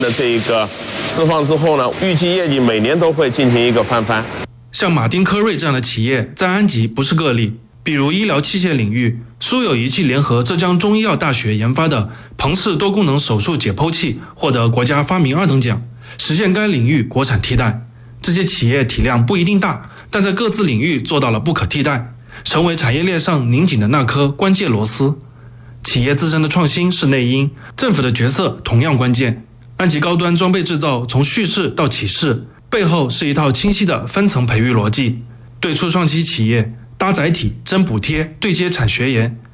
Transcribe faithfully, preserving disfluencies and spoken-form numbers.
的这个释放之后呢，预计业绩每年都会进行一个翻番。 像马丁科瑞这样的企业在安吉不是个例，比如医疗器械领域，苏有仪器联合浙江中医药大学研发的彭氏多功能手术解剖器获得国家发明二等奖，实现该领域国产替代。这些企业体量不一定大，但在各自领域做到了不可替代，成为产业链上拧紧的那颗关键螺丝。企业自身的创新是内因，政府的角色同样关键。安吉高端装备制造从蓄势到起势，背后是一套清晰的分层培育逻辑，对初创期企业搭载体、真补贴、对接产学研，